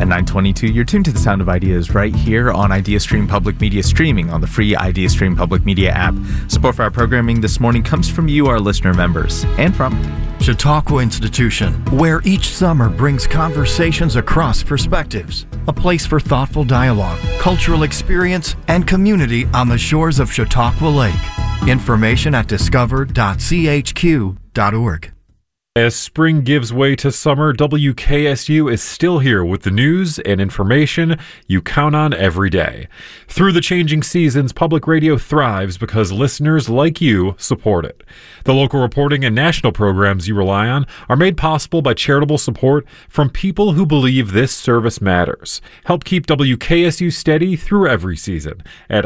At 9:22, you're tuned to the Sound of Ideas right here on IdeaStream Public Media streaming on the free IdeaStream Public Media app. Support for our programming this morning comes from you, our listener members, and from Chautauqua Institution, where each summer brings conversations across perspectives. A place for thoughtful dialogue, cultural experience, and community on the shores of Chautauqua Lake. Information at discover.chq.org. As spring gives way to summer, WKSU is still here with the news and information you count on every day. Through the changing seasons, public radio thrives because listeners like you support it. The local reporting and national programs you rely on are made possible by charitable support from people who believe this service matters. Help keep WKSU steady through every season at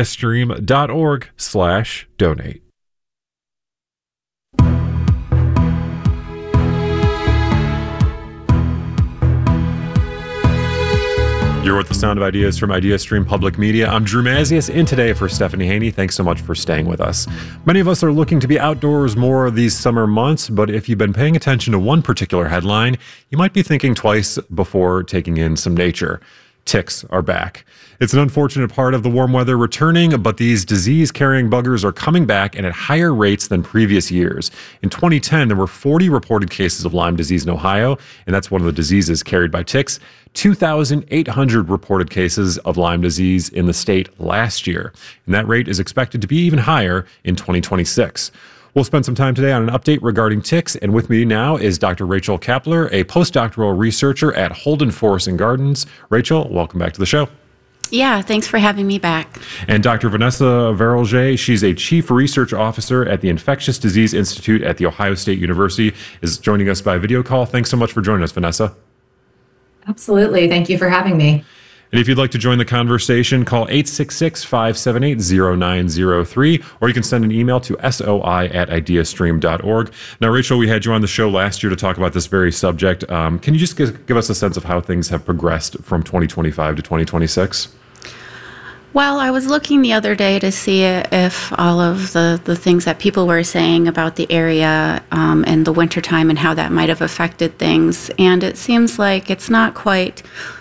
ideastream.org/donate. You're with the Sound of Ideas from IdeaStream Public Media. I'm Drew Mazias, in today for Stephanie Haney. Thanks so much for staying with us. Many of us are looking to be outdoors more these summer months, but if you've been paying attention to one particular headline, you might be thinking twice before taking in some nature. Ticks are back. It's an unfortunate part of the warm weather returning, but these disease-carrying buggers are coming back and at higher rates than previous years. In 2010, there were 40 reported cases of Lyme disease in Ohio, and that's one of the diseases carried by ticks. 2,800 reported cases of Lyme disease in the state last year, and that rate is expected to be even higher in 2026. We'll spend some time today on an update regarding ticks, and with me now is Dr. Rachel Kapler, a postdoctoral researcher at Holden Forest and Gardens. Rachel, welcome back to the show. Yeah, thanks for having me back. And Dr. Vanessa Verolje, she's a chief research officer at the Infectious Disease Institute at The Ohio State University, is joining us by video call. Thanks so much for joining us, Vanessa. Absolutely. Thank you for having me. And if you'd like to join the conversation, call 866-578-0903, or you can send an email to soi@ideastream.org. Now, Rachel, we had you on the show last year to talk about this very subject. Can you just give us a sense of how things have progressed from 2025 to 2026? Well, I was looking the other day to see if all of the things that people were saying about the area and the wintertime and how that might have affected things. And it seems like it's not quite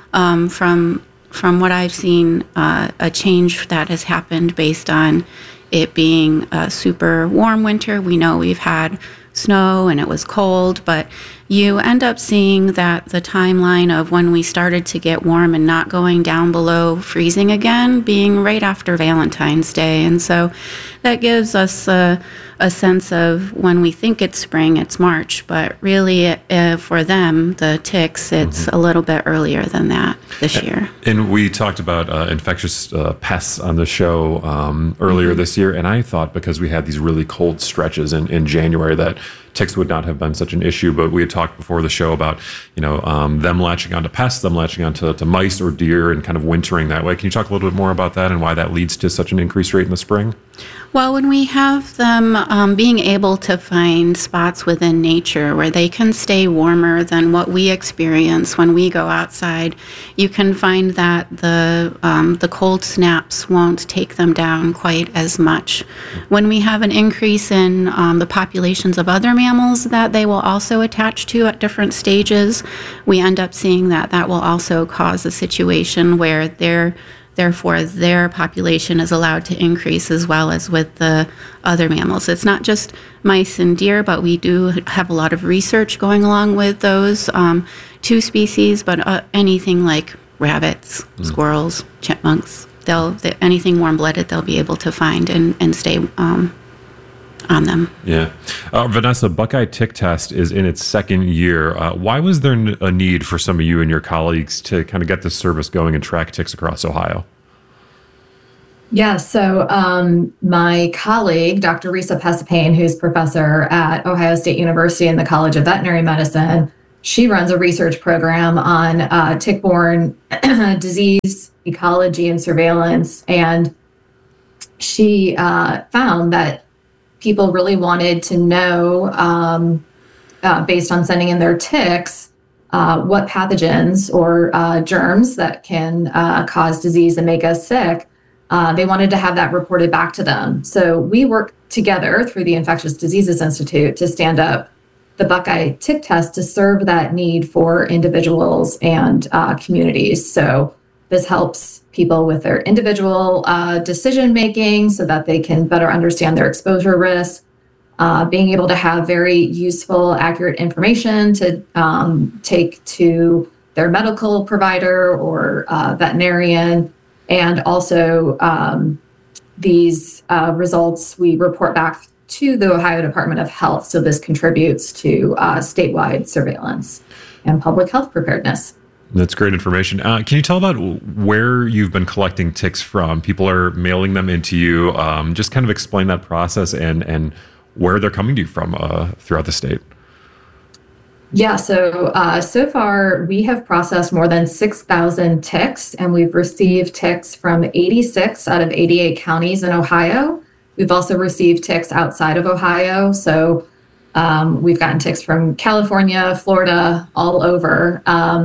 from what I've seen, a change that has happened based on it being a super warm winter. We know we've had snow and it was cold, but you end up seeing that the timeline of when we started to get warm and not going down below freezing again being right after Valentine's Day. And so that gives us a sense of when we think it's spring, it's March, but really for them, the ticks, it's a little bit earlier than that this year. And we talked about infectious pests on the show earlier this year, and I thought because we had these really cold stretches in January that ticks would not have been such an issue, but we had talked before the show about, them latching onto pests, them latching onto mice or deer and kind of wintering that way. Can you talk a little bit more about that and why that leads to such an increased rate in the spring? Well, when we have them being able to find spots within nature where they can stay warmer than what we experience when we go outside, you can find that the cold snaps won't take them down quite as much. When we have an increase in the populations of other mammals that they will also attach to at different stages, we end up seeing that will also cause a situation where therefore their population is allowed to increase as well as with the other mammals. It's not just mice and deer, but we do have a lot of research going along with those two species, but anything like rabbits, squirrels, chipmunks, anything warm-blooded they'll be able to find and stay on them. Yeah. Vanessa, Buckeye Tick Test is in its second year. Why was there a need for some of you and your colleagues to kind of get this service going and track ticks across Ohio? Yeah, so my colleague, Dr. Risa Pesapane, who's professor at Ohio State University in the College of Veterinary Medicine, she runs a research program on tick-borne disease, ecology, and surveillance. And she found that people really wanted to know, based on sending in their ticks, what pathogens or germs that can cause disease and make us sick. They wanted to have that reported back to them. So we worked together through the Infectious Diseases Institute to stand up the Buckeye Tick Test to serve that need for individuals and communities. So this helps people with their individual decision making so that they can better understand their exposure risk, being able to have very useful, accurate information to take to their medical provider or veterinarian. And also these results we report back to the Ohio Department of Health. So this contributes to statewide surveillance and public health preparedness. That's great information. Can you tell about where you've been collecting ticks from? People are mailing them into you. Just kind of explain that process and where they're coming to you from throughout the state. Yeah, so far we have processed more than 6,000 ticks, and we've received ticks from 86 out of 88 counties in Ohio. We've also received ticks outside of Ohio. So we've gotten ticks from California, Florida, all over.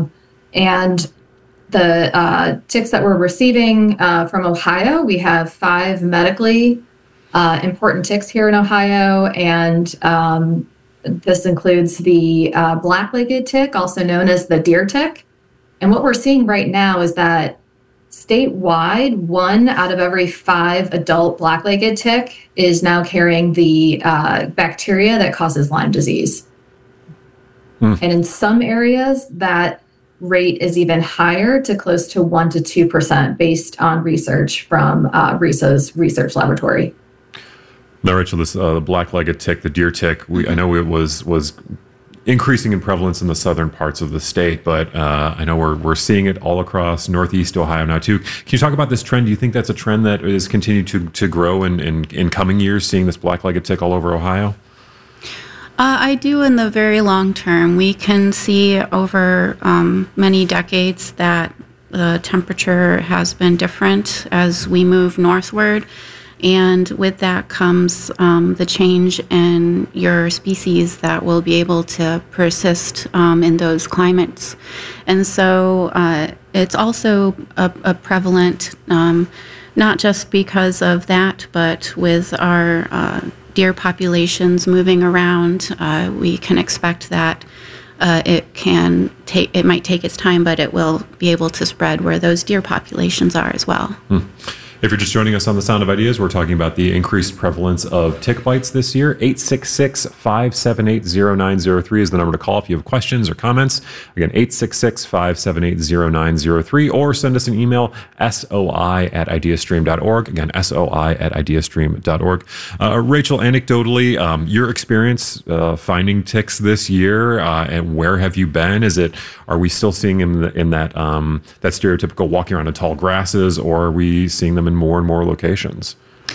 And the ticks that we're receiving from Ohio, we have 5 medically important ticks here in Ohio. And this includes the black-legged tick, also known as the deer tick. And what we're seeing right now is that statewide, 1 out of every 5 adult black-legged tick is now carrying the bacteria that causes Lyme disease. And in some areas, that rate is even higher, to close to 1 to 2%, based on research from RISA's research laboratory. Now, Rachel, this the black-legged tick, the deer tick, I know it was increasing in prevalence in the southern parts of the state, but I know we're seeing it all across Northeast Ohio now too. Can you talk about this trend? Do you think that's a trend that is continuing to grow in coming years, seeing this black-legged tick all over Ohio? I do in the very long term. We can see over many decades that the temperature has been different as we move northward. And with that comes the change in your species that will be able to persist in those climates. And so it's also a prevalent, not just because of that, but with our deer populations moving around, we can expect that it might take its time, but it will be able to spread where those deer populations are as well. If you're just joining us on The Sound of Ideas, we're talking about the increased prevalence of tick bites this year. 866-578-0903 is the number to call if you have questions or comments. Again, 866-578-0903, or send us an email, soi@ideastream.org. Again, soi@ideastream.org. Rachel, anecdotally, your experience finding ticks this year, and where have you been? Are we still seeing them in that stereotypical walking around in tall grasses, or are we seeing them in more and more locations?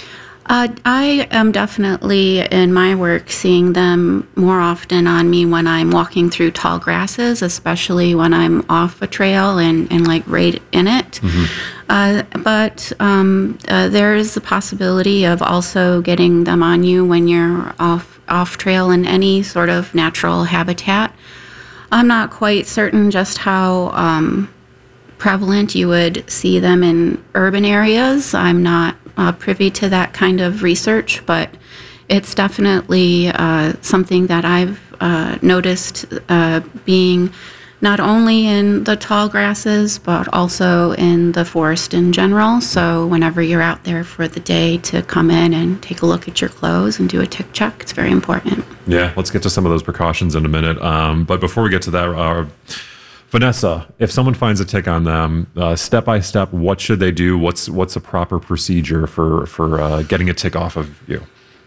I am definitely in my work seeing them more often on me when I'm walking through tall grasses, especially when I'm off a trail and like right in it. But there is the possibility of also getting them on you when you're off trail in any sort of natural habitat. I'm not quite certain just how prevalent you would see them in urban areas. I'm not privy to that kind of research, but it's definitely something that I've noticed being not only in the tall grasses, but also in the forest in general. So whenever you're out there for the day, to come in and take a look at your clothes and do a tick check, it's very important. Yeah, let's get to some of those precautions in a minute. But before we get to that, Vanessa, if someone finds a tick on them, step by step, what should they do? What's a proper procedure for getting a tick off of you?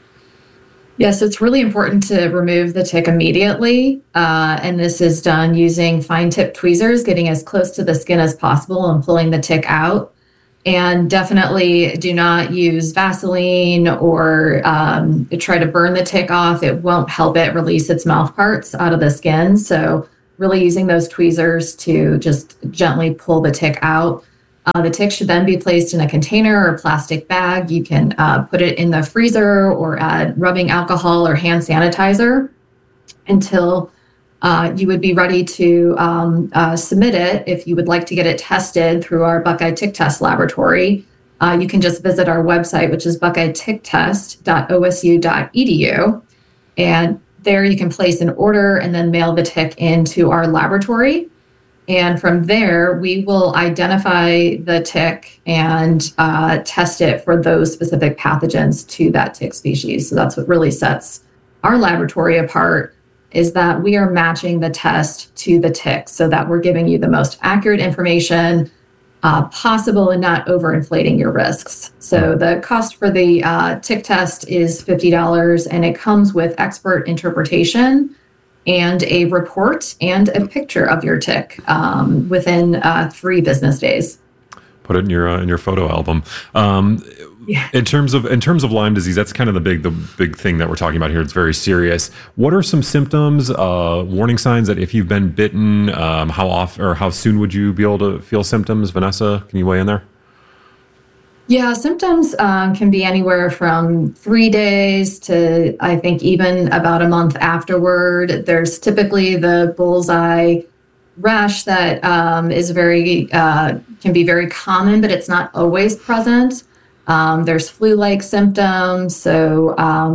Yes, it's really important to remove the tick immediately. And this is done using fine tip tweezers, getting as close to the skin as possible and pulling the tick out. And definitely do not use Vaseline or try to burn the tick off. It won't help it release its mouth parts out of the skin. So really using those tweezers to just gently pull the tick out. The tick should then be placed in a container or plastic bag. You can put it in the freezer or add rubbing alcohol or hand sanitizer until you would be ready to submit it. If you would like to get it tested through our Buckeye Tick Test Laboratory, you can just visit our website, which is buckeyeticktest.osu.edu. And there you can place an order and then mail the tick into our laboratory. And from there, we will identify the tick and test it for those specific pathogens to that tick species. So that's what really sets our laboratory apart, is that we are matching the test to the tick so that we're giving you the most accurate information possible and not overinflating your risks. So the cost for the tick test is $50, and it comes with expert interpretation and a report and a picture of your tick within 3 business days. Put it in your photo album. Yeah. In terms of Lyme disease, that's kind of the big thing that we're talking about here. It's very serious. What are some symptoms, warning signs that if you've been bitten, how often or how soon would you be able to feel symptoms? Vanessa, can you weigh in there? Yeah, symptoms can be anywhere from 3 days to, I think, even about a month afterward. There's typically the bullseye rash that is can be very common, but it's not always present. There's flu-like symptoms, so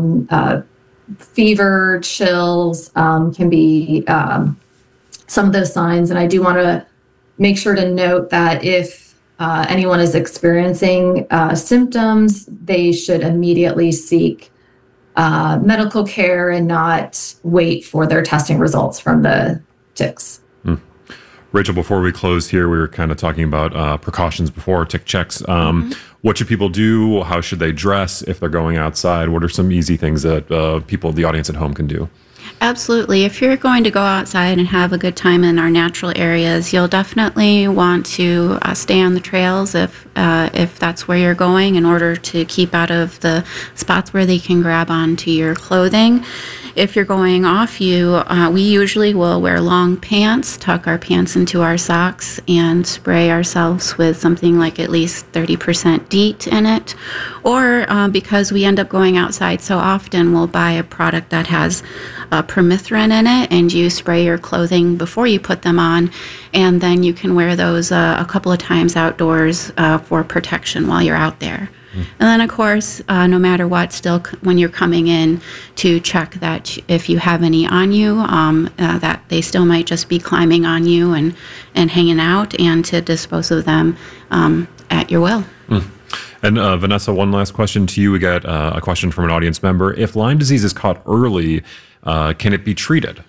fever, chills can be some of those signs. And I do want to make sure to note that if anyone is experiencing symptoms, they should immediately seek medical care and not wait for their testing results from the ticks. Rachel, before we close here, we were kind of talking about precautions before tick checks. What should people do? How should they dress if they're going outside? What are some easy things that the audience at home can do? Absolutely. If you're going to go outside and have a good time in our natural areas, you'll definitely want to stay on the trails if that's where you're going, in order to keep out of the spots where they can grab onto your clothing. If you're going off we usually will wear long pants, tuck our pants into our socks, and spray ourselves with something like at least 30% DEET in it. Or because we end up going outside so often, we'll buy a product that has permethrin in it, and you spray your clothing before you put them on, and then you can wear those a couple of times outdoors for protection while you're out there. And then, of course, no matter what, still when you're coming in, to check that if you have any on you, that they still might just be climbing on you and hanging out, and to dispose of them at your will. And Vanessa, one last question to you. We got a question from an audience member. If Lyme disease is caught early, can it be treated?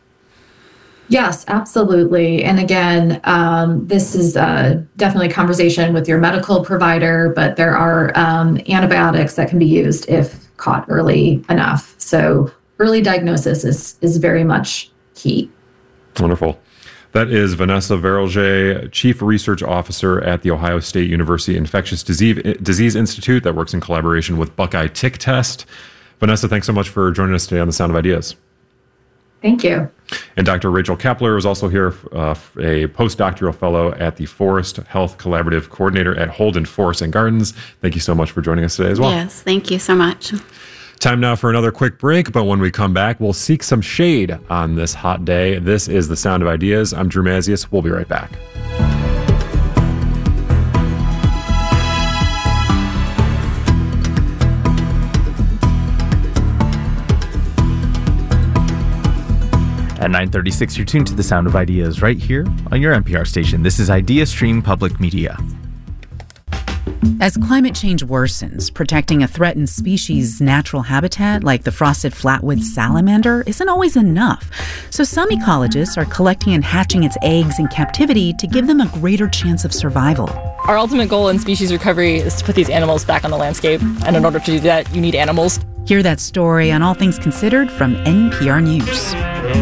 Yes, absolutely. And again, this is definitely a conversation with your medical provider, but there are antibiotics that can be used if caught early enough. So early diagnosis is very much key. Wonderful. That is Vanessa Verolje, Chief Research Officer at The Ohio State University Infectious Disease Institute, that works in collaboration with Buckeye Tick Test. Vanessa, thanks so much for joining us today on The Sound of Ideas. Thank you. And Dr. Rachel Kapler is also here, a postdoctoral fellow at the Forest Health Collaborative Coordinator at Holden Forests and Gardens. Thank you so much for joining us today as well. Yes, thank you so much. Time now for another quick break, but when we come back, we'll seek some shade on this hot day. This is The Sound of Ideas. I'm Drew Mazius. We'll be right back. At 9:36, you're tuned to The Sound of Ideas right here on your NPR station. This is IdeaStream Public Media. As climate change worsens, protecting a threatened species' natural habitat like the frosted flatwood salamander isn't always enough. So some ecologists are collecting and hatching its eggs in captivity to give them a greater chance of survival. Our ultimate goal in species recovery is to put these animals back on the landscape. And in order to do that, you need animals. Hear that story on All Things Considered from NPR News.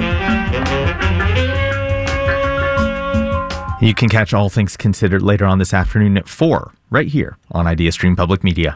You can catch All Things Considered later on this afternoon at 4, right here on IdeaStream Public Media.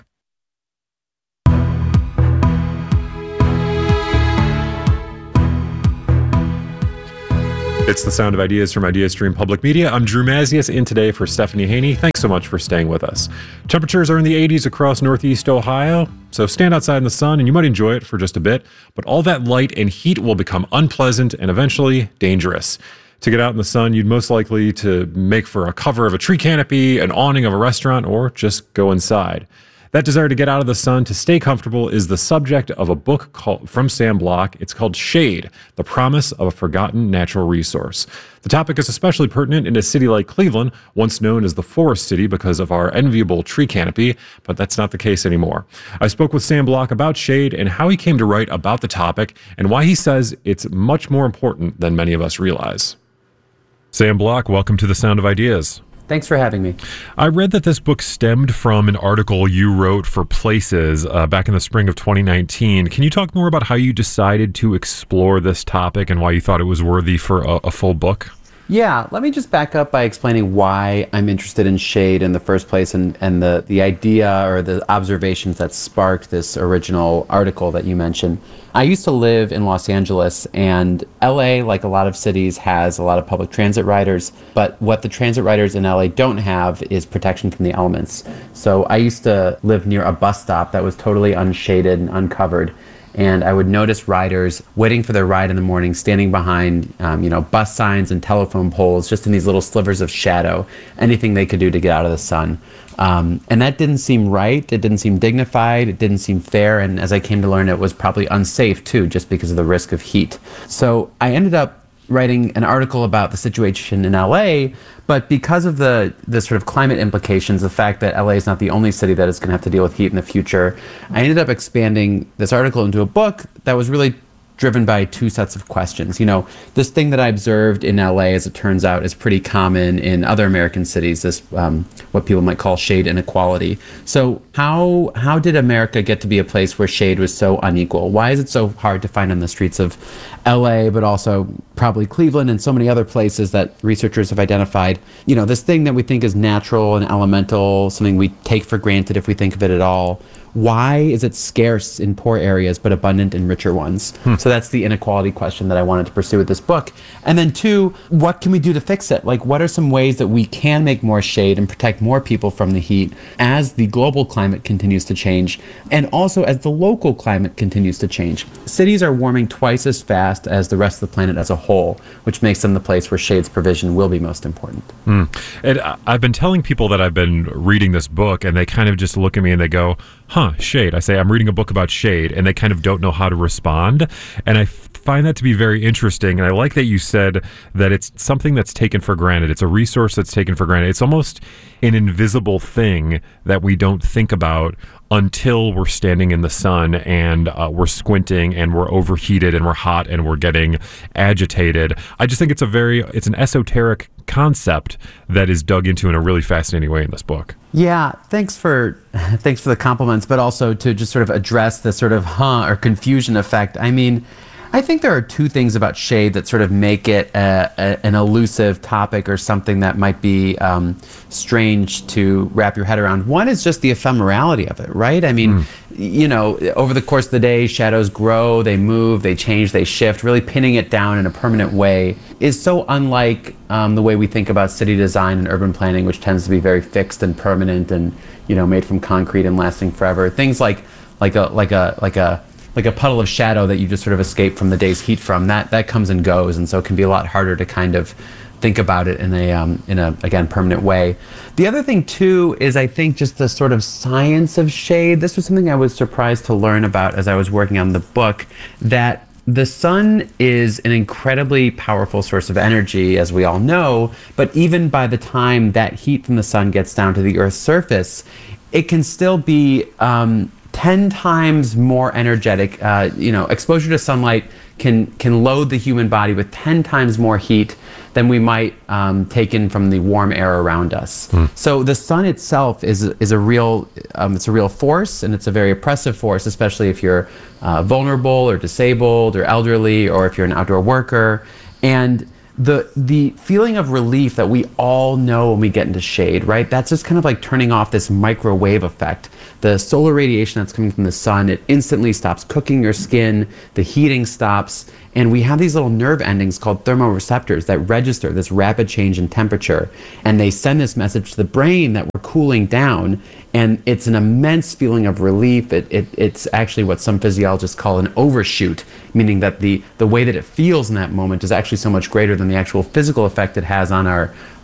It's The Sound of Ideas from IdeaStream Public Media. I'm Drew Mazius, in today for Stephanie Haney. Thanks so much for staying with us. Temperatures are in the 80s across Northeast Ohio, so stand outside in the sun and you might enjoy it for just a bit, but all that light and heat will become unpleasant and eventually dangerous. To get out in the sun, you'd most likely to make for a cover of a tree canopy, an awning of a restaurant, or just go inside. That desire to get out of the sun, to stay comfortable, is the subject of a book from Sam Bloch. It's called Shade, The Promise of a Forgotten Natural Resource. The topic is especially pertinent in a city like Cleveland, once known as the Forest City because of our enviable tree canopy, but that's not the case anymore. I spoke with Sam Bloch about shade and how he came to write about the topic and why he says it's much more important than many of us realize. Sam Bloch, welcome to The Sound of Ideas. Thanks for having me. I read that this book stemmed from an article you wrote for Places back in the spring of 2019. Can you talk more about how you decided to explore this topic and why you thought it was worthy for a full book? Yeah, let me just back up by explaining why I'm interested in shade in the first place and the idea or the observations that sparked this original article that you mentioned. I used to live in Los Angeles, and LA, like a lot of cities, has a lot of public transit riders, but what the transit riders in LA don't have is protection from the elements. So I used to live near a bus stop that was totally unshaded and uncovered. And I would notice riders waiting for their ride in the morning, standing behind, bus signs and telephone poles, just in these little slivers of shadow, anything they could do to get out of the sun. And that didn't seem right. It didn't seem dignified. It didn't seem fair. And as I came to learn, it was probably unsafe too, just because of the risk of heat. So I ended up writing an article about the situation in LA, but because of the sort of climate implications, the fact that LA is not the only city that is going to have to deal with heat in the future, I ended up expanding this article into a book that was really driven by two sets of questions. This thing that I observed in LA, as it turns out, is pretty common in other American cities, this what people might call shade inequality. So how did America get to be a place where shade was so unequal? Why is it so hard to find on the streets of LA, but also probably Cleveland and so many other places that researchers have identified? This thing that we think is natural and elemental, something we take for granted if we think of it at all. Why is it scarce in poor areas but abundant in richer ones? So that's the inequality question that I wanted to pursue with this book. And then two, what can we do to fix it? Like, what are some ways that we can make more shade and protect more people from the heat as the global climate continues to change, and also as the local climate continues to change? Cities are warming twice as fast as the rest of the planet as a whole, which makes them the place where shade's provision will be most important. And I've been telling people that I've been reading this book, and they kind of just look at me and they go, shade. I say, I'm reading a book about shade, and they kind of don't know how to respond. And I find that to be very interesting. And I like that you said that it's something that's taken for granted. It's a resource that's taken for granted. It's almost an invisible thing that we don't think about until we're standing in the sun and we're squinting and we're overheated and we're hot and we're getting agitated. I just think it's an esoteric concept that is dug into in a really fascinating way in this book. Yeah, thanks for the compliments, but also to just sort of address the sort of or confusion effect. I mean, I think there are two things about shade that sort of make it an elusive topic or something that might be strange to wrap your head around. One is just the ephemerality of it, right? I mean, over the course of the day, shadows grow, they move, they change, they shift. Really pinning it down in a permanent way is so unlike the way we think about city design and urban planning, which tends to be very fixed and permanent and made from concrete and lasting forever. Things like a puddle of shadow that you just sort of escape from the day's heat from, that comes and goes, and so it can be a lot harder to kind of think about it in a again, permanent way. The other thing too is, I think, just the sort of science of shade. This was something I was surprised to learn about as I was working on the book, that the sun is an incredibly powerful source of energy, as we all know, but even by the time that heat from the sun gets down to the Earth's surface, it can still be 10 times more energetic. Exposure to sunlight can load the human body with 10 times more heat than we might take in from the warm air around us. So the sun itself is a real force, and it's a very oppressive force, especially if you're vulnerable or disabled or elderly, or if you're an outdoor worker. And the feeling of relief that we all know when we get into shade, right? That's just kind of like turning off this microwave effect. The solar radiation that's coming from the sun, it instantly stops cooking your skin, the heating stops, and we have these little nerve endings called thermoreceptors that register this rapid change in temperature, and they send this message to the brain that we're cooling down, and it's an immense feeling of relief. It's actually what some physiologists call an overshoot, meaning that the way that it feels in that moment is actually so much greater than the actual physical effect it has on our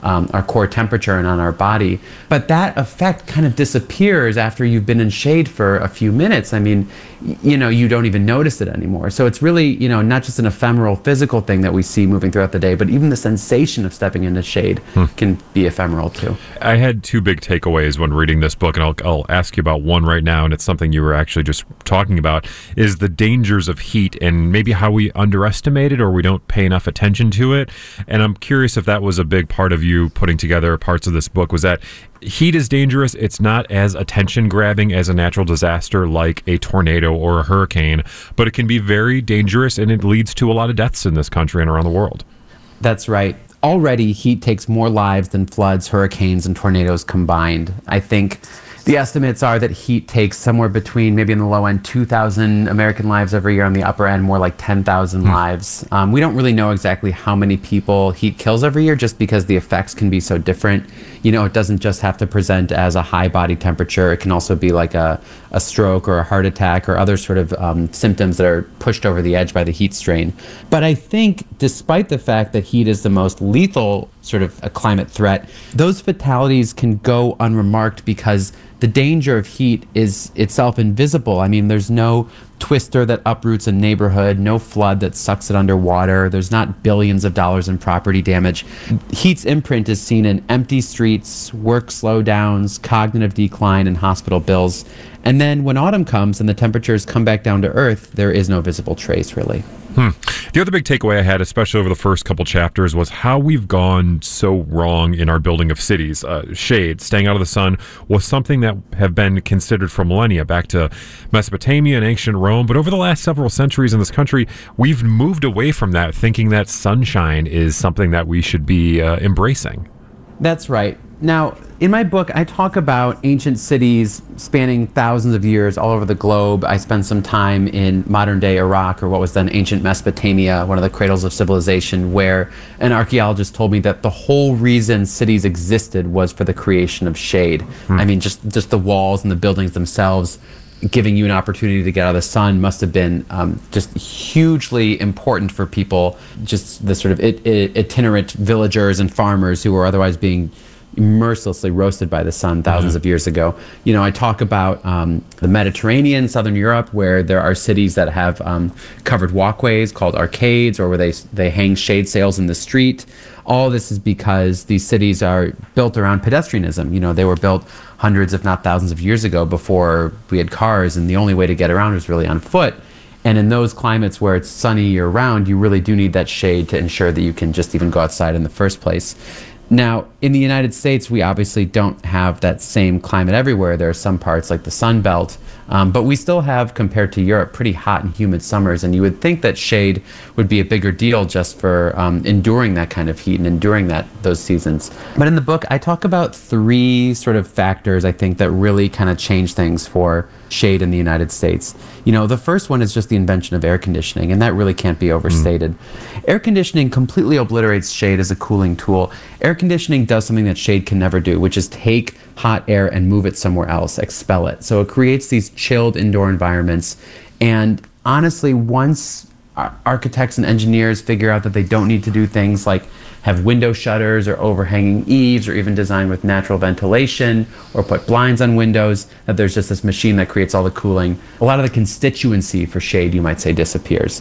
our core temperature and on our body. But that effect kind of disappears after you've been in shade for a few minutes. I mean, you don't even notice it anymore. So it's really, not just an ephemeral physical thing that we see moving throughout the day, but even the sensation of stepping into shade can be ephemeral too. I had two big takeaways when reading this book, and I'll ask you about one right now, and it's something you were actually just talking about, is the dangers of heat and maybe how we underestimate it or we don't pay enough attention to it. And I'm curious if that was a big part of you putting together parts of this book, was that heat is dangerous. It's not as attention-grabbing as a natural disaster like a tornado or a hurricane, but it can be very dangerous, and it leads to a lot of deaths in this country and around the world. That's right. Already, heat takes more lives than floods, hurricanes, and tornadoes combined. I think the estimates are that heat takes somewhere between, maybe in the low end, 2,000 American lives every year. On the upper end, more like 10,000 lives. We don't really know exactly how many people heat kills every year, just because the effects can be so different. It doesn't just have to present as a high body temperature. It can also be like a stroke or a heart attack or other sort of symptoms that are pushed over the edge by the heat strain. But I think despite the fact that heat is the most lethal sort of a climate threat, those fatalities can go unremarked because the danger of heat is itself invisible. I mean, there's no twister that uproots a neighborhood, no flood that sucks it underwater. There's not billions of dollars in property damage. Heat's imprint is seen in empty streets, work slowdowns, cognitive decline, and hospital bills. And then when autumn comes and the temperatures come back down to earth, there is no visible trace, really. The other big takeaway I had, especially over the first couple chapters, was how we've gone so wrong in our building of cities. Shade, staying out of the sun, was something that have been considered for millennia, back to Mesopotamia and ancient Rome. But over the last several centuries in this country, we've moved away from that, thinking that sunshine is something that we should be embracing. That's right. Now, in my book, I talk about ancient cities spanning thousands of years all over the globe. I spend some time in modern-day Iraq, or what was then ancient Mesopotamia, one of the cradles of civilization, where an archaeologist told me that the whole reason cities existed was for the creation of shade. I mean, just the walls and the buildings themselves giving you an opportunity to get out of the sun must have been just hugely important for people, just the sort of itinerant villagers and farmers who were otherwise being mercilessly roasted by the sun thousands of years ago. I talk about the Mediterranean, Southern Europe, where there are cities that have covered walkways called arcades, or where they hang shade sails in the street. All this is because these cities are built around pedestrianism. They were built hundreds, if not thousands of years ago, before we had cars, and the only way to get around was really on foot. And in those climates where it's sunny year-round, you really do need that shade to ensure that you can just even go outside in the first place. Now, in the United States, we obviously don't have that same climate everywhere. There are some parts like the Sun Belt, but we still have, compared to Europe, pretty hot and humid summers. And you would think that shade would be a bigger deal just for enduring that kind of heat and enduring those seasons. But in the book, I talk about three sort of factors, I think, that really kind of change things for shade in the United States. The first one is just the invention of air conditioning, and that really can't be overstated. Air conditioning completely obliterates shade as a cooling tool. Air conditioning does something that shade can never do, which is take hot air and move it somewhere else, expel it. So it creates these chilled indoor environments. And honestly, once architects and engineers figure out that they don't need to do things like have window shutters or overhanging eaves, or even design with natural ventilation, or put blinds on windows, that there's just this machine that creates all the cooling, a lot of the constituency for shade, you might say, disappears.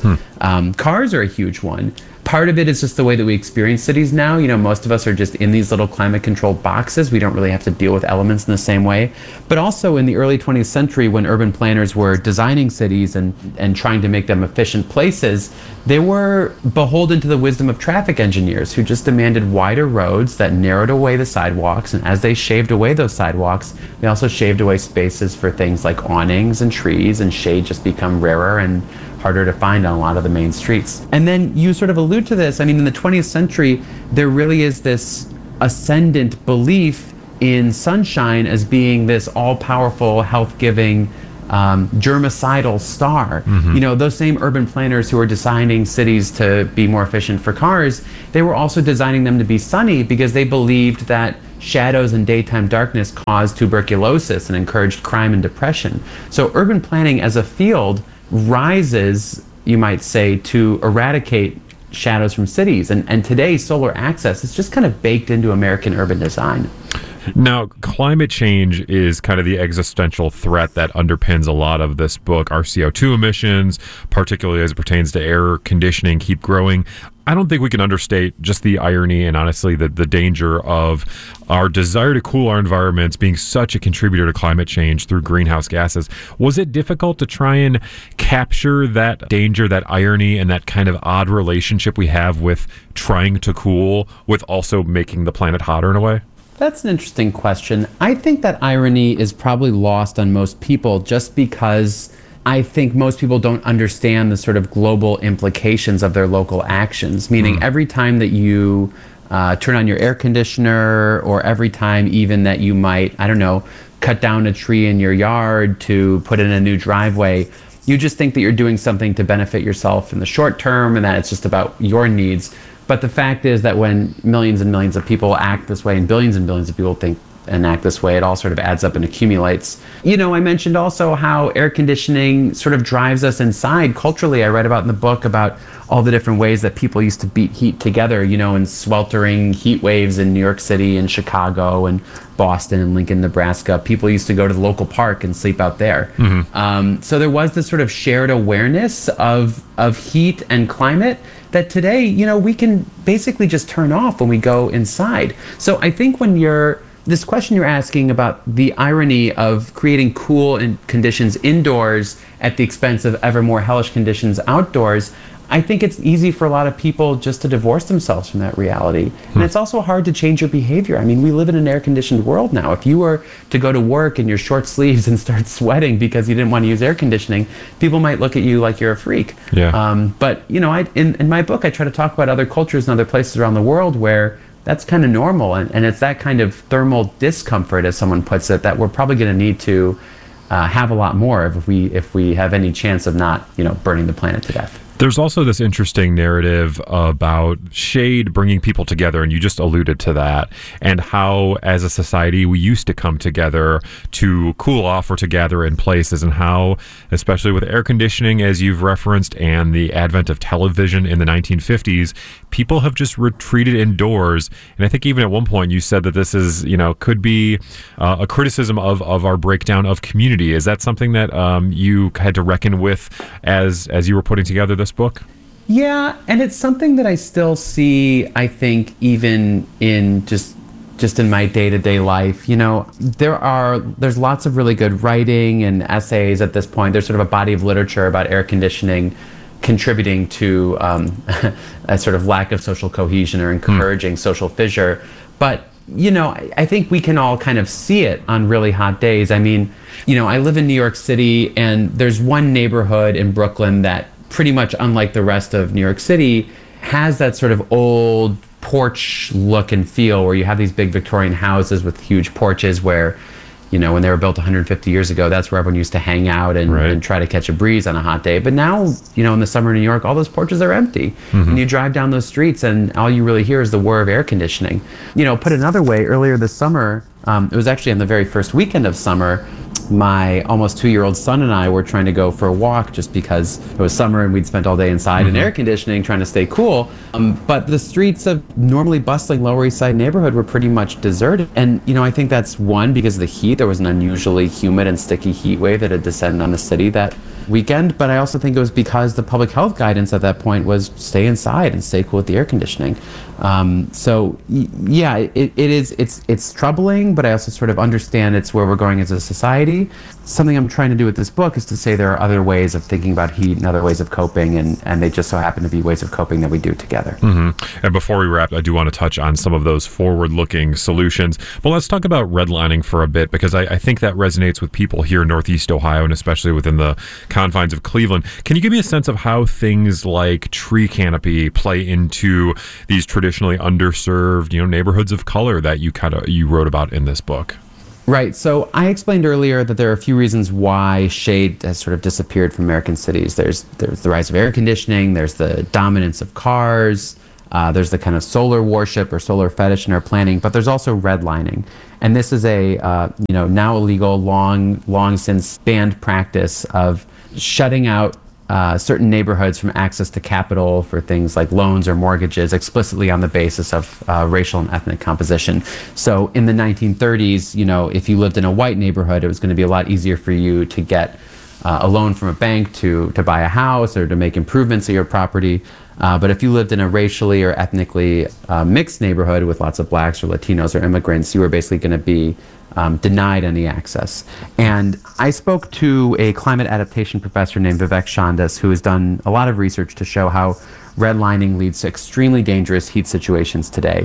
Cars are a huge one. Part of it is just the way that we experience cities now. Most of us are just in these little climate-controlled boxes. We don't really have to deal with elements in the same way. But also in the early 20th century, when urban planners were designing cities and trying to make them efficient places, they were beholden to the wisdom of traffic engineers, who just demanded wider roads that narrowed away the sidewalks. And as they shaved away those sidewalks, they also shaved away spaces for things like awnings and trees, and shade just become rarer and harder to find on a lot of the main streets. And then you sort of allude to this. I mean, in the 20th century, there really is this ascendant belief in sunshine as being this all-powerful, health-giving, germicidal star. Those same urban planners who were designing cities to be more efficient for cars, they were also designing them to be sunny because they believed that shadows and daytime darkness caused tuberculosis and encouraged crime and depression. So urban planning as a field rises, you might say, to eradicate shadows from cities. And today, solar access is just kind of baked into American urban design. Now, climate change is kind of the existential threat that underpins a lot of this book. Our CO2 emissions, particularly as it pertains to air conditioning, keep growing. I don't think we can understate just the irony and honestly the danger of our desire to cool our environments being such a contributor to climate change through greenhouse gases. Was it difficult to try and capture that danger, that irony, and that kind of odd relationship we have with trying to cool with also making the planet hotter in a way? That's an interesting question. I think that irony is probably lost on most people just because I think most people don't understand the sort of global implications of their local actions. Meaning every time that you turn on your air conditioner, or every time even that you might, I don't know, cut down a tree in your yard to put in a new driveway, you just think that you're doing something to benefit yourself in the short term and that it's just about your needs. But the fact is that when millions and millions of people act this way and billions of people think and act this way, it all sort of adds up and accumulates. You know, I mentioned also how air conditioning sort of drives us inside culturally. I read about in the book about all the different ways that people used to beat heat together, you know, in sweltering heat waves in New York City and Chicago and Boston and Lincoln, Nebraska. People used to go to the local park and sleep out there. So there was this sort of shared awareness of heat and climate that today, you know, we can basically just turn off when we go inside. So I think when this question you're asking about the irony of creating cool conditions indoors at the expense of ever more hellish conditions outdoors, I think it's easy for a lot of people just to divorce themselves from that reality. And it's also hard to change your behavior. I mean, we live in an air-conditioned world now. If you were to go to work in your short sleeves and start sweating because you didn't want to use air conditioning, people might look at you like you're a freak. But, you know, in my book, I try to talk about other cultures and other places around the world where that's kind of normal. And it's that kind of thermal discomfort, as someone puts it, that we're probably going to need to have a lot more if we have any chance of not, you know, burning the planet to death. There's also this interesting narrative about shade bringing people together, and you just alluded to that, and how as a society we used to come together to cool off or to gather in places, and how, especially with air conditioning, as you've referenced, and the advent of television in the 1950s, people have just retreated indoors. And I think even at one point you said that this is, you know, could be a criticism of our breakdown of community. Is that something that you had to reckon with as you were putting together this book? Yeah, and it's something that I still see, I think, even in just in my day-to-day life. You know, there's lots of really good writing and essays at this point. There's sort of a body of literature about air conditioning contributing to a sort of lack of social cohesion or encouraging social fissure. But you know, I think we can all kind of see it on really hot days. I mean, you know, I live in New York City, and there's one neighborhood in Brooklyn that pretty much unlike the rest of New York City has that sort of old porch look and feel where you have these big Victorian houses with huge porches where, you know, when they were built 150 years ago, that's where everyone used to hang out and try to catch a breeze on a hot day. But now, you know, in the summer in New York, all those porches are empty. And you drive down those streets and all you really hear is the whir of air conditioning. You know, put another way, earlier this summer, it was actually on the very first weekend of summer, my almost 2-year-old son and I were trying to go for a walk just because it was summer and we'd spent all day inside in air conditioning trying to stay cool. But the streets of normally bustling Lower East Side neighborhood were pretty much deserted. And, you know, I think that's one, because of the heat. There was an unusually humid and sticky heat wave that had descended on the city that weekend. But I also think it was because the public health guidance at that point was stay inside and stay cool with the air conditioning. So yeah, it's troubling, but I also sort of understand it's where we're going as a society. Something I'm trying to do with this book is to say there are other ways of thinking about heat and other ways of coping, and they just so happen to be ways of coping that we do together. And before we wrap, I do want to touch on some of those forward-looking solutions. But let's talk about redlining for a bit, because I think that resonates with people here in Northeast Ohio, and especially within the confines of Cleveland. Can you give me a sense of how things like tree canopy play into these traditionally underserved, you know, neighborhoods of color that you wrote about in this book? Right. So I explained earlier that there are a few reasons why shade has sort of disappeared from American cities. There's the rise of air conditioning. There's the dominance of cars. There's the kind of solar worship or solar fetish in our planning. But there's also redlining. And this is a now illegal, long since banned practice of shutting out certain neighborhoods from access to capital for things like loans or mortgages explicitly on the basis of racial and ethnic composition. So in the 1930s, if you lived in a white neighborhood, it was going to be a lot easier for you to get a loan from a bank to buy a house or to make improvements to your property. But if you lived in a racially or ethnically mixed neighborhood with lots of blacks or Latinos or immigrants, you were basically going to be denied any access. And I spoke to a climate adaptation professor named Vivek Chandas, who has done a lot of research to show how redlining leads to extremely dangerous heat situations today.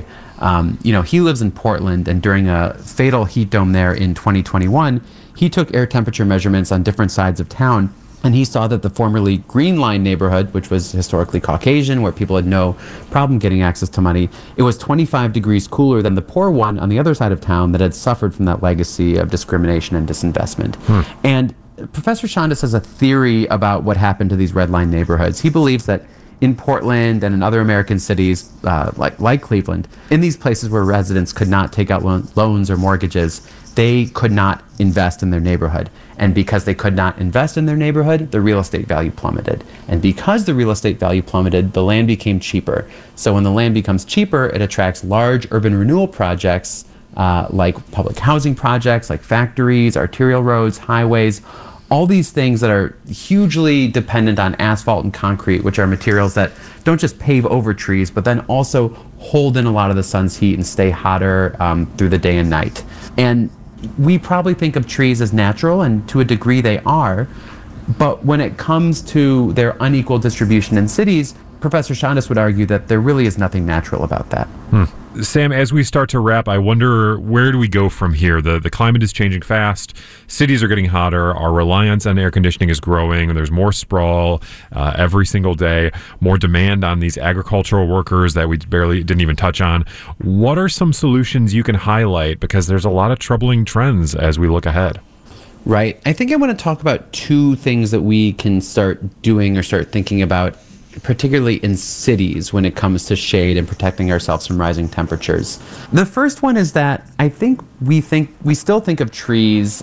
He lives in Portland, and during a fatal heat dome there in 2021, he took air temperature measurements on different sides of town, and he saw that the formerly Green Line neighborhood, which was historically Caucasian, where people had no problem getting access to money, it was 25 degrees cooler than the poor one on the other side of town that had suffered from that legacy of discrimination and disinvestment. And Professor Chandas has a theory about what happened to these red line neighborhoods. He believes that in Portland and in other American cities like Cleveland, in these places where residents could not take out loans or mortgages, they could not invest in their neighborhood. And because they could not invest in their neighborhood, the real estate value plummeted. And because the real estate value plummeted, the land became cheaper. So when the land becomes cheaper, it attracts large urban renewal projects like public housing projects, like factories, arterial roads, highways, all these things that are hugely dependent on asphalt and concrete, which are materials that don't just pave over trees, but then also hold in a lot of the sun's heat and stay hotter through the day and night. And we probably think of trees as natural, and to a degree they are, but when it comes to their unequal distribution in cities, Professor Chandas would argue that there really is nothing natural about that. Sam, as we start to wrap, I wonder, where do we go from here? The climate is changing fast. Cities are getting hotter. Our reliance on air conditioning is growing. There's more sprawl every single day, more demand on these agricultural workers that we didn't even touch on. What are some solutions you can highlight? Because there's a lot of troubling trends as we look ahead. Right. I think I want to talk about two things that we can start doing or start thinking about, particularly in cities when it comes to shade and protecting ourselves from rising temperatures. The first one is that we still think of trees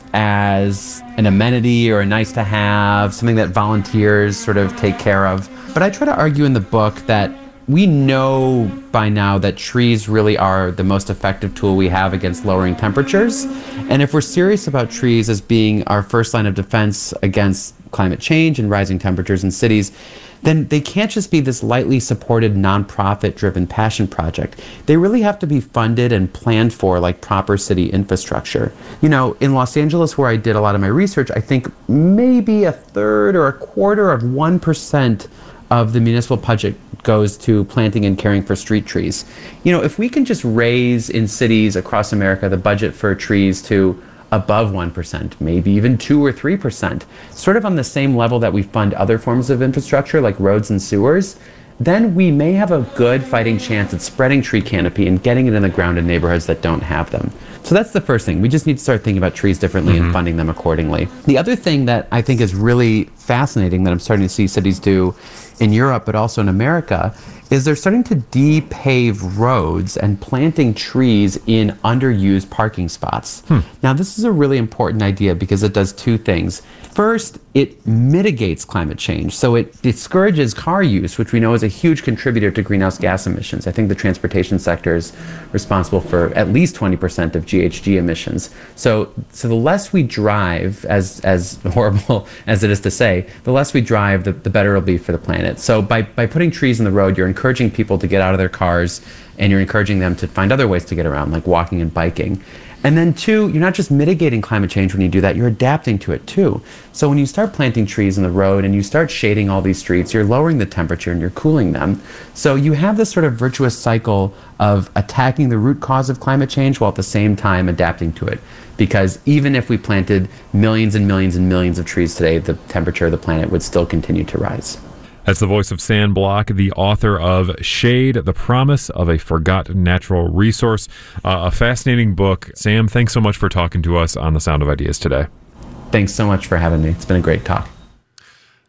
as an amenity or a nice to have, something that volunteers sort of take care of. But I try to argue in the book that we know by now that trees really are the most effective tool we have against lowering temperatures. And if we're serious about trees as being our first line of defense against climate change and rising temperatures in cities, then they can't just be this lightly supported, nonprofit-driven passion project. They really have to be funded and planned for like proper city infrastructure. In Los Angeles, where I did a lot of my research, I think maybe a third or a quarter of 1% of the municipal budget goes to planting and caring for street trees. If we can just raise in cities across America the budget for trees to above 1%, maybe even 2 or 3%, sort of on the same level that we fund other forms of infrastructure like roads and sewers, then we may have a good fighting chance at spreading tree canopy and getting it in the ground in neighborhoods that don't have them. So that's the first thing. We just need to start thinking about trees differently and funding them accordingly. The other thing that I think is really fascinating that I'm starting to see cities do in Europe, but also in America, is they're starting to de-pave roads and planting trees in underused parking spots. Now, this is a really important idea because it does two things. First, it mitigates climate change. So it discourages car use, which we know is a huge contributor to greenhouse gas emissions. I think the transportation sector is responsible for at least 20% of GHG emissions. So the less we drive, as horrible as it is to say, the less we drive, the better it'll be for the planet. So by putting trees in the road, you're encouraging people to get out of their cars, and you're encouraging them to find other ways to get around, like walking and biking. And then two, you're not just mitigating climate change when you do that, you're adapting to it too. So when you start planting trees in the road and you start shading all these streets, you're lowering the temperature and you're cooling them. So you have this sort of virtuous cycle of attacking the root cause of climate change while at the same time adapting to it. Because even if we planted millions and millions and millions of trees today, the temperature of the planet would still continue to rise. That's the voice of Sam Bloch, the author of Shade, The Promise of a Forgotten Natural Resource. A fascinating book. Sam, thanks so much for talking to us on The Sound of Ideas today. Thanks so much for having me. It's been a great talk.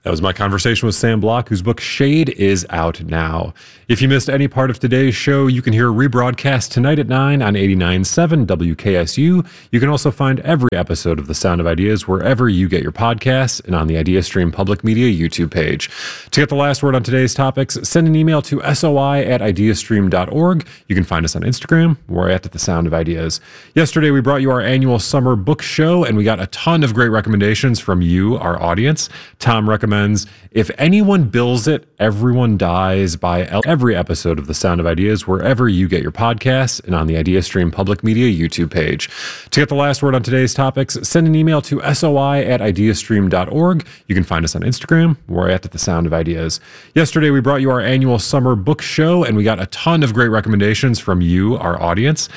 That was my conversation with Sam Block, whose book Shade is out now. If you missed any part of today's show, you can hear a rebroadcast tonight at 9 on 89.7 WKSU. You can also find every episode of The Sound of Ideas wherever you get your podcasts and on the IdeaStream Public Media YouTube page. To get the last word on today's topics, send an email to soi@ideastream.org. You can find us on Instagram. We're at The Sound of Ideas. Yesterday, we brought you our annual summer book show, and we got a ton of great recommendations from you, our audience. Tom recommends If Anyone Bills It, Everyone Dies by every episode of The Sound of Ideas wherever you get your podcasts and on the IdeaStream Public Media YouTube page. To get the last word on today's topics, send an email to soi@ideastream.org. You can find us on Instagram. We're at The Sound of Ideas. Yesterday, we brought you our annual summer book show, and we got a ton of great recommendations from you, our audience.